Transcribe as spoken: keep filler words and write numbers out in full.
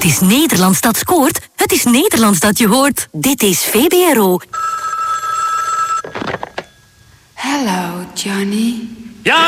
Het is Nederlands dat scoort. Het is Nederlands dat je hoort. Dit is V B R O. Hello, Johnny.